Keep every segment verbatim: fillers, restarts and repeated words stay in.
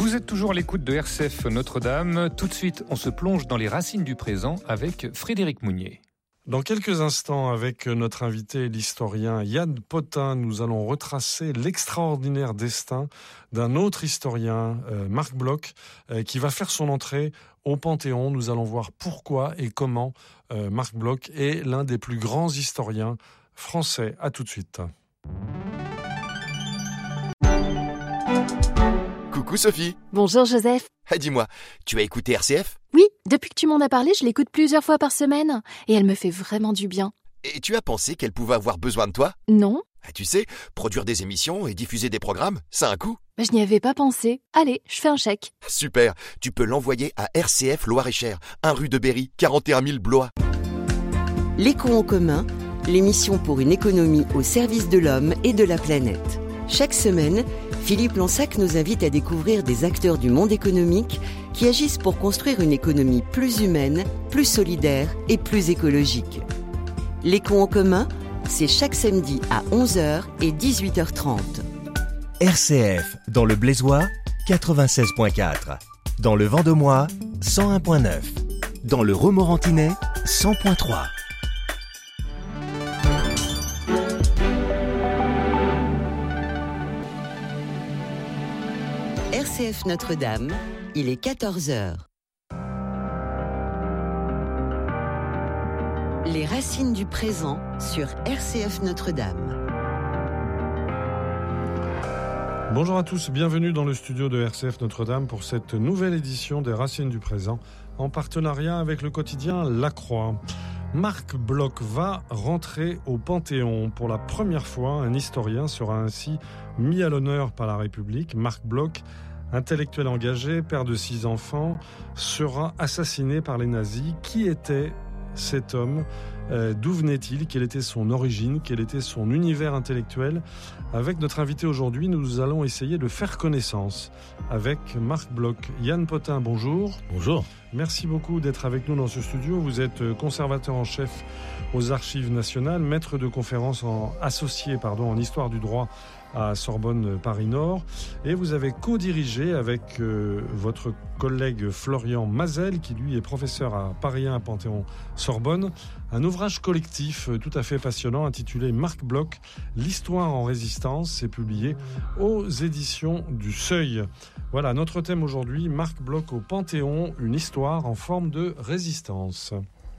Vous êtes toujours à l'écoute de R C F Notre-Dame. Tout de suite, on se plonge dans les racines du présent avec Frédéric Mounier. Dans quelques instants, avec notre invité, l'historien Yann Potin, nous allons retracer l'extraordinaire destin d'un autre historien, euh, Marc Bloch, euh, qui va faire son entrée au Panthéon. Nous allons voir pourquoi et comment euh, Marc Bloch est l'un des plus grands historiens français. À tout de suite. Coucou Sophie. Bonjour Joseph. Ah, dis-moi, tu as écouté R C F ? Oui, depuis que tu m'en as parlé, je l'écoute plusieurs fois par semaine. Et elle me fait vraiment du bien. Et tu as pensé qu'elle pouvait avoir besoin de toi ? Non. Ah, tu sais, produire des émissions et diffuser des programmes, ça a un coût. Mais je n'y avais pas pensé. Allez, je fais un chèque. Super, tu peux l'envoyer à R C F Loire-et-Cher, un rue de Berry, quarante et un mille Blois. L'écho en commun, l'émission pour une économie au service de l'homme et de la planète. Chaque semaine, Philippe Lansac nous invite à découvrir des acteurs du monde économique qui agissent pour construire une économie plus humaine, plus solidaire et plus écologique. L'écho en commun, c'est chaque samedi à onze heures et dix-huit heures trente. R C F, dans le Blaisois, quatre-vingt-seize virgule quatre. Dans le Vendomois, cent un virgule neuf. Dans le Romorantinais, cent virgule trois. R C F Notre-Dame, il est quatorze heures. Les racines du présent sur R C F Notre-Dame. Bonjour à tous, bienvenue dans le studio de R C F Notre-Dame pour cette nouvelle édition des Racines du présent en partenariat avec le quotidien La Croix. Marc Bloch va rentrer au Panthéon. Pour la première fois, un historien sera ainsi mis à l'honneur par la République. Marc Bloch, intellectuel engagé, père de six enfants, sera assassiné par les nazis. Qui était cet homme ? euh, D'où venait-il ? Quelle était son origine ? Quel était son univers intellectuel ? Avec notre invité aujourd'hui, nous allons essayer de faire connaissance avec Marc Bloch. Yann Potin, bonjour. Bonjour. Merci beaucoup d'être avec nous dans ce studio. Vous êtes conservateur en chef aux Archives nationales, maître de conférences en, associé pardon, en histoire du droit à Sorbonne Paris-Nord, et vous avez co-dirigé avec euh, votre collègue Florian Mazel, qui lui est professeur à Paris un à Panthéon-Sorbonne, un ouvrage collectif tout à fait passionnant intitulé Marc Bloch, l'histoire en résistance. C'est publié aux éditions du Seuil. Voilà, notre thème aujourd'hui, Marc Bloch au Panthéon, une histoire en forme de résistance.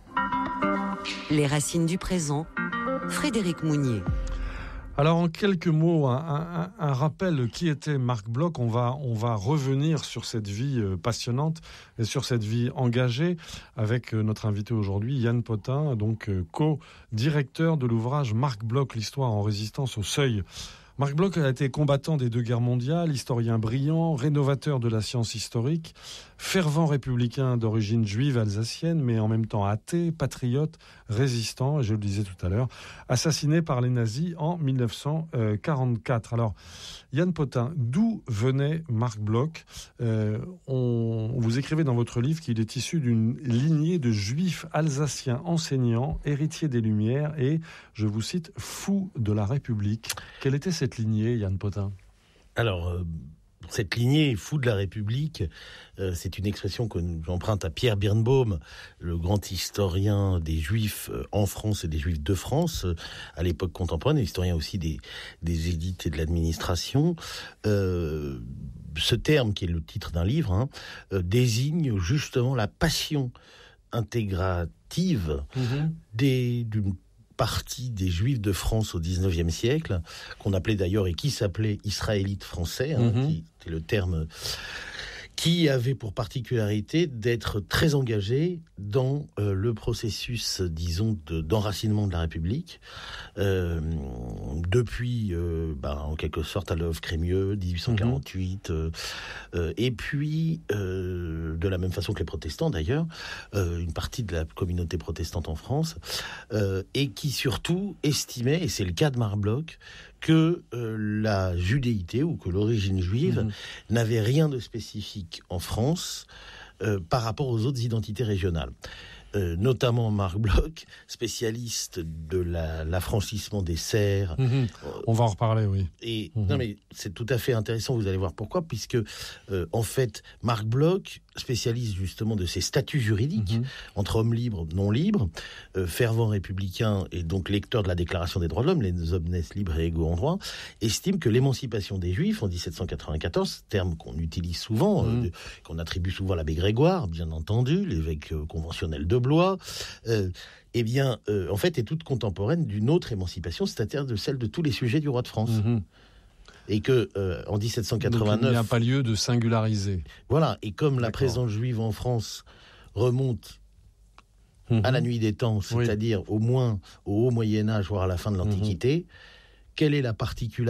Les racines du présent, Frédéric Mounier. Alors en quelques mots, un, un, un rappel qui était Marc Bloch. On va, on va revenir sur cette vie passionnante et sur cette vie engagée avec notre invité aujourd'hui, Yann Potin, donc co-directeur de l'ouvrage Marc Bloch, l'histoire en résistance au Seuil. Marc Bloch a été combattant des deux guerres mondiales, historien brillant, rénovateur de la science historique, fervent républicain d'origine juive alsacienne, mais en même temps athée, patriote, résistant, et je le disais tout à l'heure, assassiné par les nazis en dix-neuf cent quarante-quatre. Alors, Yann Potin, d'où venait Marc Bloch ? euh, on, Vous écrivez dans votre livre qu'il est issu d'une lignée de juifs alsaciens enseignants, héritiers des Lumières et, je vous cite, fous de la République. Quelle était cette lignée, Yann Potin ? Alors, euh, cette lignée fou de la République, euh, c'est une expression que j'emprunte à Pierre Birnbaum, le grand historien des Juifs en France et des Juifs de France, euh, à l'époque contemporaine, historien aussi des, des élites et de l'administration. Euh, ce terme, qui est le titre d'un livre, hein, euh, désigne justement la passion intégrative mmh. des, d'une partie des Juifs de France au dix-neuvième siècle, qu'on appelait d'ailleurs et qui s'appelait israélites français, hein, mmh. qui était le terme, qui avait pour particularité d'être très engagé dans euh, le processus, disons, de, d'enracinement de la République, euh, depuis, euh, bah, en quelque sorte, à l'œuvre Crémieux, dix-huit cent quarante-huit, mmh. euh, euh, et puis, euh, de la même façon que les protestants d'ailleurs, euh, une partie de la communauté protestante en France, euh, et qui surtout estimait, et c'est le cas de Marc Bloch, que euh, la judéité ou que l'origine juive mmh. n'avait rien de spécifique en France euh, par rapport aux autres identités régionales. euh, notamment Marc Bloch, spécialiste de la, l'affranchissement des serfs. Mmh. On va en reparler, oui. Et mmh. non, mais c'est tout à fait intéressant, vous allez voir pourquoi, puisque euh, en fait, Marc Bloch, spécialiste justement de ces statuts juridiques, mmh. entre hommes libres, non libres, euh, fervent républicain et donc lecteur de la Déclaration des droits de l'homme, les hommes naissent libres et égaux en droit, estime que l'émancipation des Juifs en dix-sept cent quatre-vingt-quatorze, terme qu'on utilise souvent, mmh. euh, qu'on attribue souvent à l'abbé Grégoire, bien entendu, l'évêque euh, conventionnel de Blois, euh, eh bien, euh, en fait, est toute contemporaine d'une autre émancipation, c'est-à-dire de celle de tous les sujets du roi de France. Mmh. Et que euh, en dix-sept cent quatre-vingt-neuf, donc, il n'y a pas lieu de singulariser. Voilà. Et comme D'accord. la présence juive en France remonte mmh. à la nuit des temps, c'est-à-dire oui. au moins au haut Moyen Âge, voire à la fin de l'Antiquité, mmh. quelle est la particularité ?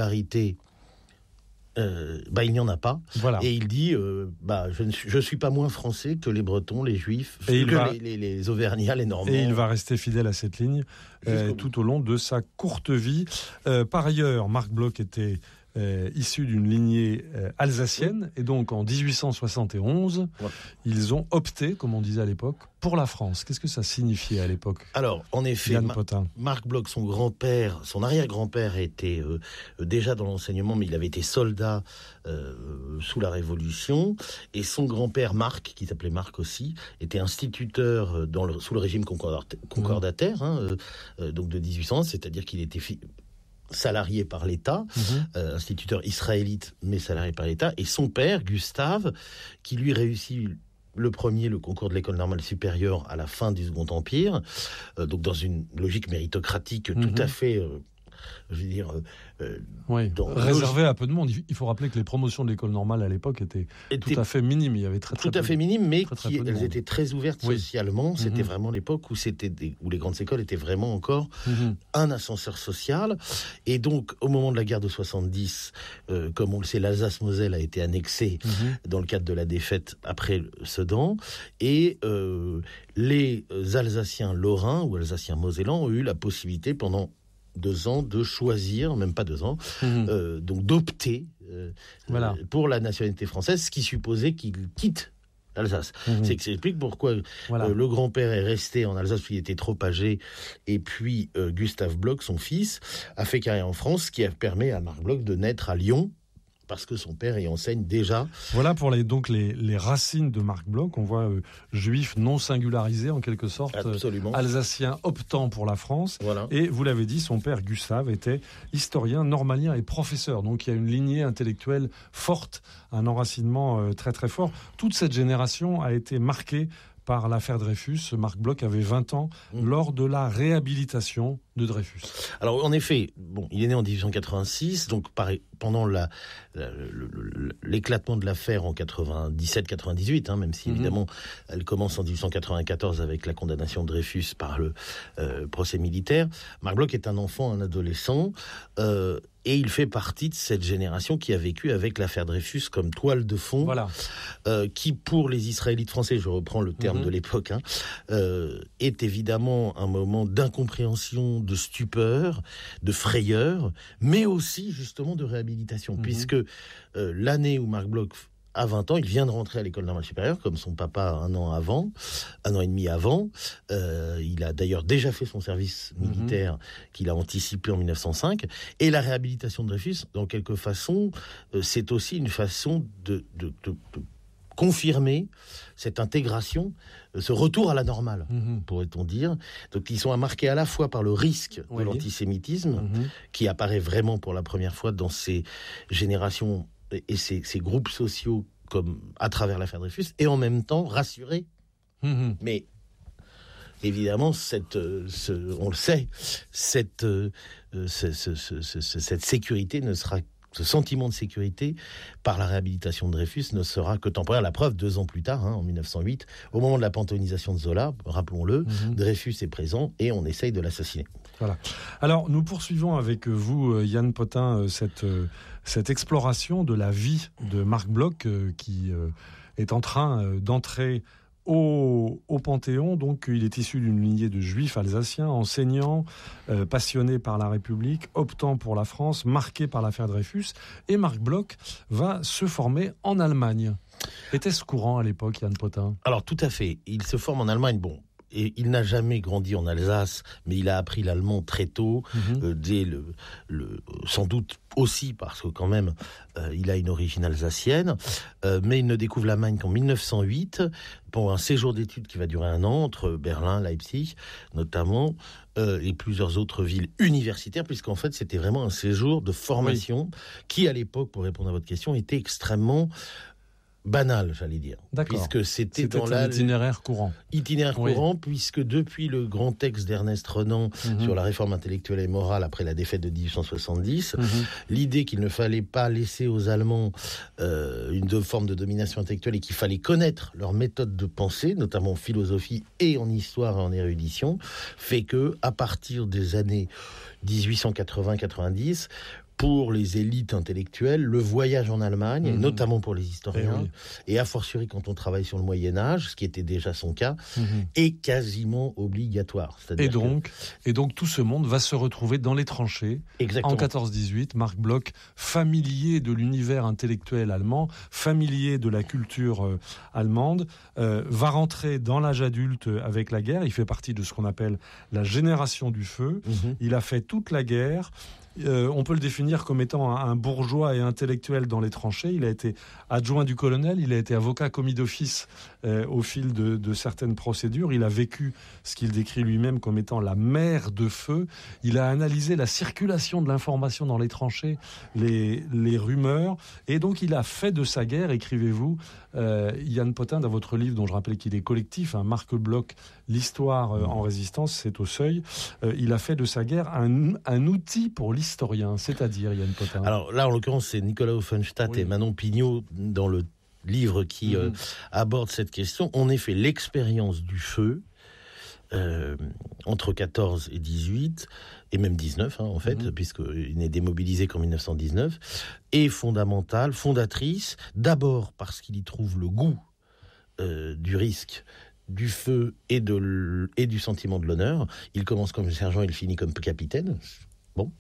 Euh, bah, il n'y en a pas. Voilà. Et il dit euh, bah, je ne suis, je suis pas moins français que les Bretons, les Juifs, et que va... les, les, les Auvergnats, les Normands. Et il va rester fidèle à cette ligne euh, tout au long de sa courte vie. Euh, par ailleurs, Marc Bloch était euh, issu d'une lignée euh, alsacienne, et donc en dix-huit cent soixante et onze, ouais. ils ont opté, comme on disait à l'époque, pour la France. Qu'est-ce que ça signifiait à l'époque ? Alors, en effet, Ma- Marc Bloch, son grand-père, son arrière-grand-père était euh, déjà dans l'enseignement, mais il avait été soldat euh, sous la Révolution, et son grand-père, Marc, qui s'appelait Marc aussi, était instituteur dans le, sous le régime concordataire, mmh. hein, euh, donc de dix-huit cents, c'est-à-dire qu'il était fi- salarié par l'État, mmh. euh, instituteur israélite, mais salarié par l'État, et son père, Gustave, qui lui réussit le premier, le concours de l'école normale supérieure à la fin du Second Empire, euh, donc dans une logique méritocratique mmh. tout à fait, euh, je veux dire... Euh, oui, dans, réservé à peu de monde. Il faut rappeler que les promotions de l'école normale à l'époque étaient, étaient tout à fait minimes. Il y avait très, très tout à peu fait minimes, mais très, très qui, elles étaient très ouvertes oui. socialement. C'était mmh. vraiment l'époque où, c'était des, où les grandes écoles étaient vraiment encore mmh. un ascenseur social. Et donc, au moment de la guerre de soixante-dix, euh, comme on le sait, l'Alsace-Moselle a été annexée mmh. dans le cadre de la défaite après Sedan. Et euh, les Alsaciens lorrains ou Alsaciens mosellans ont eu la possibilité pendant deux ans de choisir, même pas deux ans, mmh. euh, donc d'opter euh, voilà. euh, pour la nationalité française, ce qui supposait qu'il quitte l'Alsace. Mmh. C'est que ça explique pourquoi voilà. euh, le grand-père est resté en Alsace, parce qu'il était trop âgé, et puis euh, Gustave Bloch, son fils, a fait carrière en France, ce qui a permis à Marc Bloch de naître à Lyon, parce que son père y enseigne déjà. Voilà pour les, donc les, les racines de Marc Bloch. On voit euh, juif non singularisé en quelque sorte, Absolument. Euh, alsacien optant pour la France. Voilà. Et vous l'avez dit, son père Gustave était historien, normalien et professeur. Donc il y a une lignée intellectuelle forte, un enracinement euh, très très fort. Toute cette génération a été marquée par l'affaire Dreyfus. Marc Bloch avait vingt ans mmh. lors de la réhabilitation de Dreyfus. Alors en effet, bon, il est né en dix-huit cent quatre-vingt-six, donc pareil, pendant la, la, le, l'éclatement de l'affaire en quatre-vingt-dix-sept quatre-vingt-dix-huit, hein, même si mmh. évidemment elle commence en dix-huit cent quatre-vingt-quatorze avec la condamnation de Dreyfus par le euh, procès militaire. Marc Bloch est un enfant, un adolescent, euh, et il fait partie de cette génération qui a vécu avec l'affaire Dreyfus comme toile de fond, voilà. euh, qui pour les Israélites français, je reprends le terme mmh. de l'époque, hein, euh, est évidemment un moment d'incompréhension, de stupeur, de frayeur, mais aussi justement de réhabilitation, mmh. puisque euh, l'année où Marc Bloch a vingt ans, il vient de rentrer à l'école normale supérieure, comme son papa un an avant, un an et demi avant. Euh, il a d'ailleurs déjà fait son service militaire mmh. qu'il a anticipé en mille neuf cent cinq. Et la réhabilitation de Dreyfus, dans quelque façon, euh, c'est aussi une façon de, de, de, de confirmer cette intégration, ce retour à la normale, mmh. pourrait-on dire. Donc ils sont marqués à la fois par le risque oui. de l'antisémitisme, mmh. qui apparaît vraiment pour la première fois dans ces générations et ces, ces groupes sociaux comme à travers l'affaire Dreyfus, et en même temps rassurés. Mmh. Mais évidemment, cette, ce, on le sait, cette, ce, ce, ce, ce, cette sécurité ne sera Ce sentiment de sécurité par la réhabilitation de Dreyfus ne sera que temporaire. La preuve, deux ans plus tard, hein, en mille neuf cent huit, au moment de la panthéonisation de Zola, rappelons-le, mmh. Dreyfus est présent et on essaye de l'assassiner. Voilà. Alors, nous poursuivons avec vous, Yann Potin, cette, cette exploration de la vie de Marc Bloch qui est en train d'entrer Au, au Panthéon. Donc il est issu d'une lignée de juifs alsaciens, enseignants, euh, passionnés par la République, optant pour la France, marqués par l'affaire Dreyfus. Et Marc Bloch va se former en Allemagne. Était-ce courant à l'époque, Yann Potin ? Alors tout à fait. Il se forme en Allemagne. Bon, et il n'a jamais grandi en Alsace, mais il a appris l'allemand très tôt, mmh. euh, dès le, le, sans doute aussi parce que quand même, euh, il a une origine alsacienne, euh, mais il ne découvre l'Allemagne qu'en mille neuf cent huit, pour un séjour d'études qui va durer un an, entre Berlin, Leipzig, notamment, euh, et plusieurs autres villes universitaires, puisqu'en fait, c'était vraiment un séjour de formation oui. qui, à l'époque, pour répondre à votre question, était extrêmement banal, j'allais dire. D'accord. Puisque c'était, c'était dans un la... itinéraire courant. Itinéraire oui. courant, puisque depuis le grand texte d'Ernest Renan mm-hmm. sur la réforme intellectuelle et morale après la défaite de dix-huit cent soixante-dix, mm-hmm. l'idée qu'il ne fallait pas laisser aux Allemands euh, une forme de domination intellectuelle et qu'il fallait connaître leur méthode de pensée, notamment en philosophie et en histoire et en érudition, fait que à partir des années dix-huit cent quatre-vingts quatre-vingt-dix, pour les élites intellectuelles, le voyage en Allemagne, mmh. et notamment pour les historiens, et, oui. et a fortiori quand on travaille sur le Moyen-Âge, ce qui était déjà son cas, mmh. est quasiment obligatoire. C'est-à-dire et, donc, que... et donc tout ce monde va se retrouver dans les tranchées. Exactement. En quatorze dix-huit, Marc Bloch, familier de l'univers intellectuel allemand, familier de la culture euh, allemande, euh, va rentrer dans l'âge adulte avec la guerre. Il fait partie de ce qu'on appelle la génération du feu. Mmh. Il a fait toute la guerre. Euh, on peut le définir comme étant un, un bourgeois et intellectuel dans les tranchées. Il a été adjoint du colonel, il a été avocat commis d'office euh, au fil de, de certaines procédures. Il a vécu ce qu'il décrit lui-même comme étant la mer de feu. Il a analysé la circulation de l'information dans les tranchées, les, les rumeurs. Et donc il a fait de sa guerre, écrivez-vous, euh, Yann Potin, dans votre livre dont je rappelais qu'il est collectif, hein, Marc Bloch, l'histoire euh, en résistance, c'est au Seuil. Euh, il a fait de sa guerre un, un outil pour l'histoire. Historien, c'est-à-dire Yann Potin. Alors là, en l'occurrence, c'est Nicolas Offenstadt oui. et Manon Pignot dans le livre qui mmh. euh, aborde cette question. En effet, l'expérience du feu euh, entre quatorze et dix-huit, et même dix-neuf, hein, en fait, mmh. puisqu'il n'est démobilisé qu'en mille neuf cent dix-neuf, est fondamentale, fondatrice, d'abord parce qu'il y trouve le goût euh, du risque, du feu et, de l... et du sentiment de l'honneur. Il commence comme sergent, il finit comme capitaine. Bon,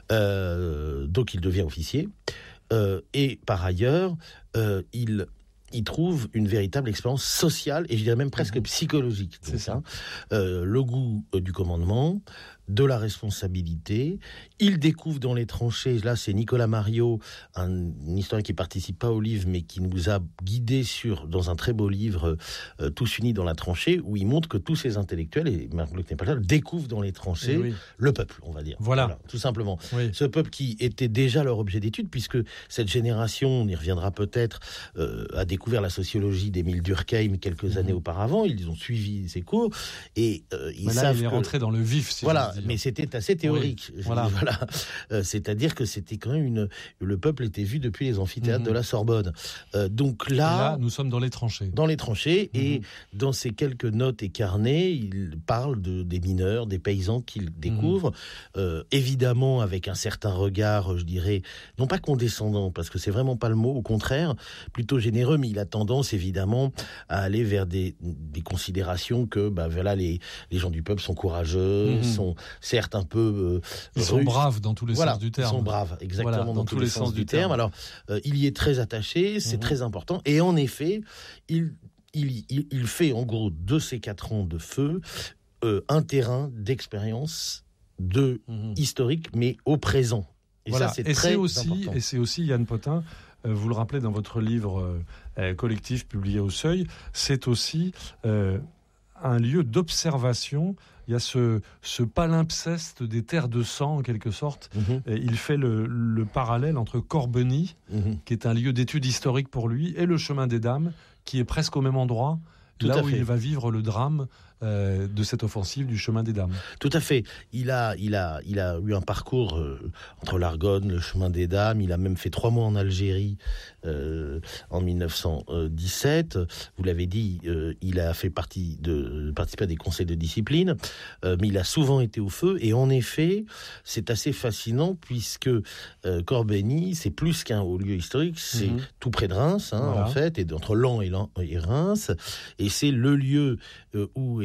euh, donc il devient officier. Euh, et par ailleurs, euh, il, il trouve une véritable expérience sociale, et je dirais même presque mmh. psychologique. C'est ça. Hein. Euh, le goût euh, du commandement, de la responsabilité. Il découvre dans les tranchées, là c'est Nicolas Mariot, un, un historien qui ne participe pas au livre, mais qui nous a guidés sur, dans un très beau livre, euh, Tous unis dans la tranchée, où il montre que tous ces intellectuels, et Marc Bloch n'est pas seul, découvrent dans les tranchées oui. le peuple, on va dire. Voilà. voilà tout simplement. Oui. Ce peuple qui était déjà leur objet d'étude, puisque cette génération, on y reviendra peut-être, euh, a découvert la sociologie d'Émile Durkheim quelques mmh. années auparavant. Ils ont suivi ses cours, et euh, ils mais là, savent il est que... rentré dans le vif, si voilà. je Mais c'était assez théorique. Oui, voilà. voilà. Euh, c'est-à-dire que c'était quand même une. Le peuple était vu depuis les amphithéâtres mmh. de la Sorbonne. Euh, donc là, là, nous sommes dans les tranchées. Dans les tranchées, mmh. et dans ces quelques notes et carnets, il parle de, des mineurs, des paysans qu'il découvre, mmh. euh, évidemment avec un certain regard, je dirais, non pas condescendant, parce que c'est vraiment pas le mot, au contraire, plutôt généreux, mais il a tendance évidemment à aller vers des, des considérations que, bah voilà, les, les gens du peuple sont courageux, mmh. sont certes un peu euh, ils sont braves dans tous les voilà, sens du terme. Ils sont braves, exactement, voilà, dans, dans tous, tous les, les sens, sens du terme. terme. Alors, euh, il y est très attaché, c'est mmh. très important. Et en effet, il, il, il, il fait en gros de ces quatre ans de feu euh, un terrain d'expérience de mmh. historique, mais au présent. Et voilà. ça, c'est et très c'est aussi, important. Et c'est aussi, Yann Potin, euh, vous le rappelez dans votre livre euh, collectif publié au Seuil, c'est aussi euh, un lieu d'observation. Il y a ce, ce palimpseste des terres de sang, en quelque sorte. Mmh. Et il fait le, le parallèle entre Corbeny, mmh. qui est un lieu d'étude historique pour lui, et le Chemin des Dames, qui est presque au même endroit, Tout là où fait. il va vivre le drame euh, de cette offensive du Chemin des Dames. Tout à fait. Il a, il a, il a eu un parcours euh, entre l'Argonne, le Chemin des Dames. Il a même fait trois mois en Algérie euh, en mille neuf cent dix-sept. Vous l'avez dit, euh, il a fait partie de, participer à des conseils de discipline, euh, mais il a souvent été au feu. Et en effet, c'est assez fascinant puisque euh, Corbeny, c'est plus qu'un haut lieu historique, c'est mmh. tout près de Reims, hein, voilà. en fait, et entre Laon et, et Reims. Et c'est le lieu euh, où est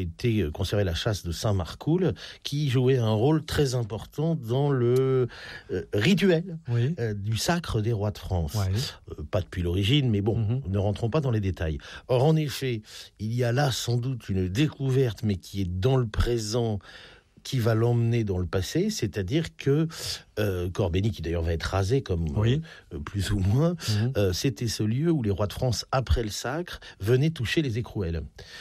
été conservé la châsse de Saint-Marcoul, qui jouait un rôle très important dans le euh, rituel oui. euh, du sacre des rois de France. Ouais. Euh, pas depuis l'origine, mais bon, mm-hmm. ne rentrons pas dans les détails. Or, en effet, il y a là sans doute une découverte, mais qui est dans le présent, qui va l'emmener dans le passé, c'est-à-dire que euh, Corbeny, qui d'ailleurs va être rasé, comme oui. euh, plus ou moins, mmh. euh, c'était ce lieu où les rois de France, après le sacre, venaient toucher les écrouelles.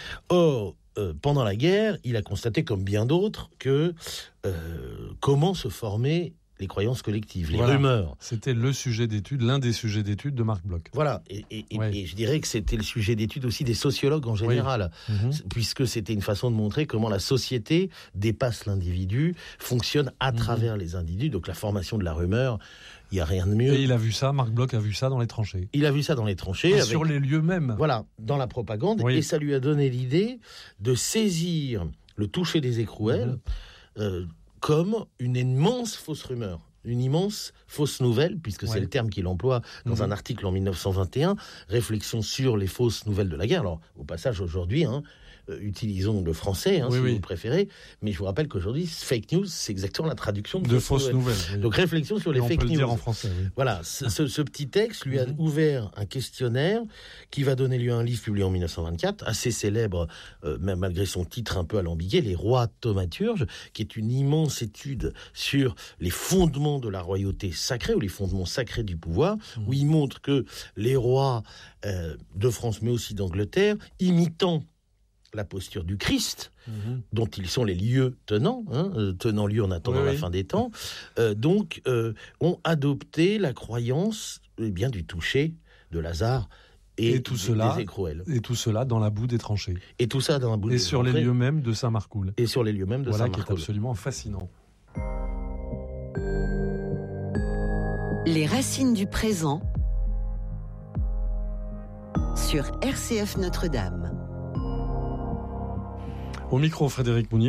Or, euh, pendant la guerre, il a constaté, comme bien d'autres, que euh, comment se former les croyances collectives, les voilà. rumeurs. C'était le sujet d'étude, l'un des sujets d'étude de Marc Bloch. Voilà, et, et, ouais. et je dirais que c'était le sujet d'étude aussi des sociologues en général, oui. mmh. puisque c'était une façon de montrer comment la société dépasse l'individu, fonctionne à mmh. travers les individus, donc la formation de la rumeur, il n'y a rien de mieux. Et il a vu ça, Marc Bloch a vu ça dans les tranchées. Il a vu ça dans les tranchées. Avec, sur les lieux mêmes. Voilà, dans la propagande, oui. et ça lui a donné l'idée de saisir le toucher des écrouelles, mmh. euh, comme une immense fausse rumeur, une immense fausse nouvelle, puisque ouais. c'est le terme qu'il emploie dans mmh. un article en dix-neuf cent vingt et un, réflexion sur les fausses nouvelles de la guerre. Alors, au passage, aujourd'hui, hein, euh, utilisons le français, hein, oui, si oui. vous préférez, mais je vous rappelle qu'aujourd'hui, fake news, c'est exactement la traduction de, de fausses, fausses nouvelles. nouvelles oui. Donc, réflexion sur Et les on fake peut news. Le dire en français, oui. Voilà, ce, ce, ce petit texte lui a mmh. ouvert un questionnaire qui va donner lieu à un livre publié en dix-neuf cent vingt-quatre, assez célèbre, euh, même malgré son titre un peu alambiqué, Les rois thaumaturges, qui est une immense étude sur les fondements de la royauté sacrée, ou les fondements sacrés du pouvoir, mmh. où il montre que les rois euh, de France, mais aussi d'Angleterre, imitant la posture du Christ, mmh. dont ils sont les lieux tenants, hein, euh, tenant lieu en attendant oui, la oui. fin des temps, euh, donc euh, ont adopté la croyance eh bien, du toucher de Lazare et, et tout des, cela, des écrouelles. Et tout cela dans la boue des tranchées. Et tout ça dans la boue et des sur tranchées. les lieux mêmes de Saint-Marcoul. Et sur les lieux mêmes de voilà Saint-Marcoul. Voilà qui est absolument fascinant. Les racines du présent sur R C F Notre-Dame. Au micro, Frédéric Mounier.